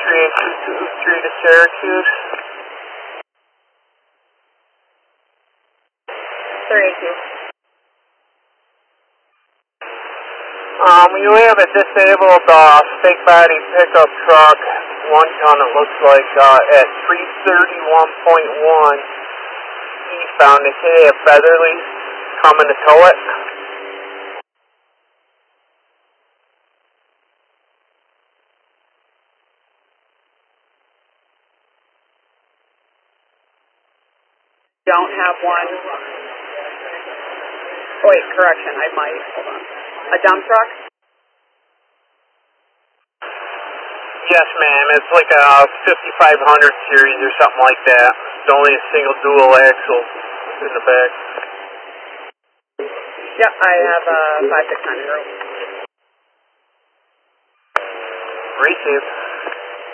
3823 to Syracuse. 382. You have a disabled stake body pickup truck, 1 ton it looks like, at 331.1 eastbound. They say they have Featherly coming to tow it. Don't have one. Wait, correction, I might. Hold on. A dump truck? Yes, ma'am. It's like a 5500 series or something like that. It's only a single dual axle in the back. Yep, I have a 5600. Received.